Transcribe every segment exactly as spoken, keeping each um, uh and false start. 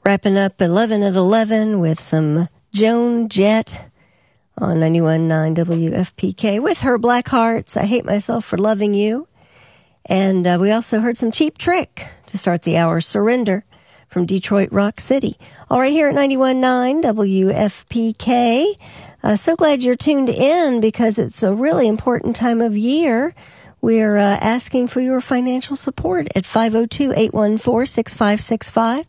Wrapping up eleven at eleven with some Joan Jett on ninety-one point nine W F P K with her Black Hearts, I Hate Myself for Loving You. And uh, we also heard some Cheap Trick to start the hour, Surrender, from Detroit Rock City. All right, here at ninety-one point nine W F P K. Uh, so glad you're tuned in because it's a really important time of year. We're uh, asking for your financial support at five oh two, eight one four, six five six five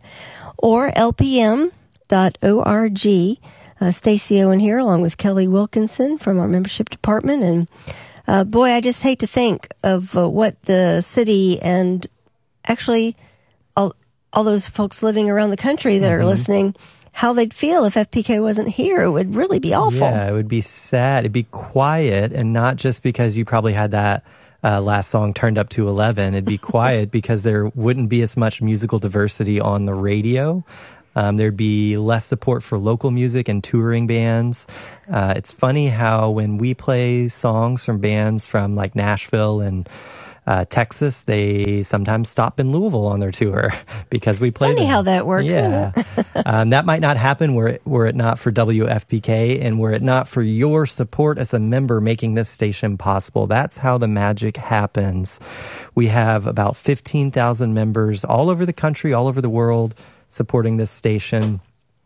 or L P M dot org. Uh, Stacey Owen here along with Kelly Wilkinson from our membership department. And uh, boy, I just hate to think of uh, what the city and actually all, all those folks living around the country that mm-hmm. are listening, how they'd feel if F P K wasn't here. It would really be awful. Yeah, it would be sad. It'd be quiet, and not just because you probably had that uh, last song turned up to eleven. It'd be quiet because there wouldn't be as much musical diversity on the radio. Um, there'd be less support for local music and touring bands. Uh, it's funny how when we play songs from bands from like Nashville and Uh, Texas, they sometimes stop in Louisville on their tour because we play Funny them. how that works, yeah. isn't it? um, that might not happen were it, were it not for W F P K and were it not for your support as a member making this station possible. That's how the magic happens. We have about fifteen thousand members all over the country, all over the world supporting this station.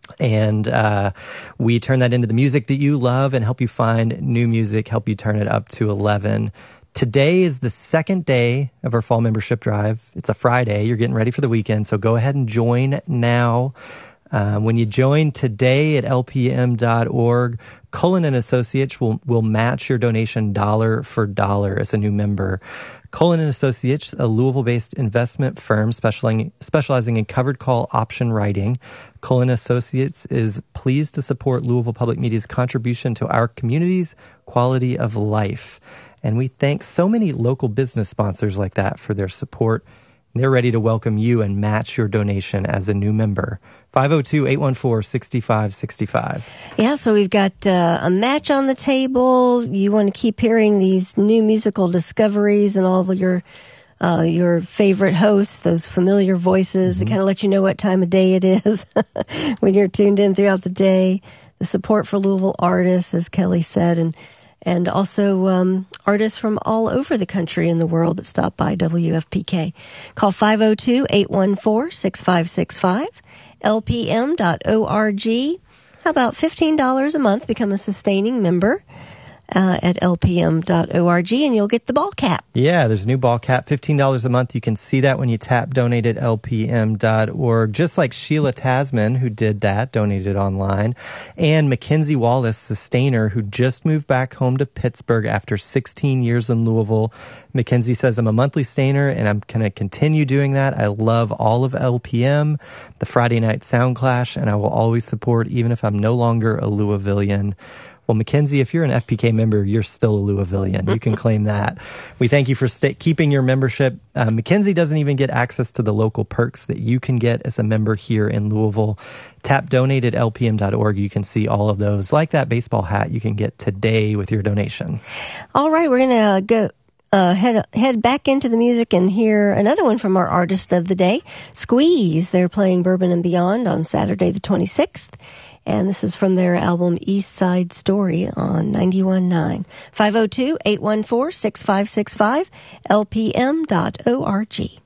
And uh, we turn that into the music that you love and help you find new music, help you turn it up to eleven. Today is the second day of our fall membership drive. It's a Friday. You're getting ready for the weekend, so go ahead and join now. Uh, when you join today at L P M dot org, Cullen and Associates will, will match your donation dollar for dollar as a new member. Cullen and Associates, a Louisville-based investment firm specializing, specializing in covered call option writing. Cullen Associates is pleased to support Louisville Public Media's contribution to our community's quality of life. And we thank so many local business sponsors like that for their support. They're ready to welcome you and match your donation as a new member. five oh two, eight one four, six five six five. Yeah, so we've got uh, a match on the table. You want to keep hearing these new musical discoveries and all of your uh, your favorite hosts, those familiar voices mm-hmm. that kind of let you know what time of day it is when you're tuned in throughout the day. The support for Louisville artists, as Kelly said, and and also um, artists from all over the country and the world that stop by W F P K. Call five oh two, eight one four, six five six five, L P M dot org. How about fifteen dollars a month? Become a sustaining member uh, at L P M dot org, and you'll get the ball cap. Yeah, there's a new ball cap, fifteen dollars a month. You can see that when you tap donate at L P M dot org, just like Sheila Tasman, who did that, donated online, and Mackenzie Wallace, sustainer, who just moved back home to Pittsburgh after sixteen years in Louisville. Mackenzie says, I'm a monthly stainer, and I'm going to continue doing that. I love all of L P M, the Friday Night Sound Clash, and I will always support even if I'm no longer a Louisvillian. Well, Mackenzie, if you're an F P K member, you're still a Louisvillian. You can claim that. We thank you for sta- keeping your membership. Uh, Mackenzie doesn't even get access to the local perks that you can get as a member here in Louisville. Tap donate at L P M dot org. You can see all of those, like that baseball hat you can get today with your donation. All right, we're going to go uh, head head back into the music and hear another one from our artist of the day, Squeeze. They're playing Bourbon and Beyond on Saturday the twenty-sixth. And this is from their album East Side Story on ninety-one point nine. five oh two, eight one four, six five six five, L P M dot org.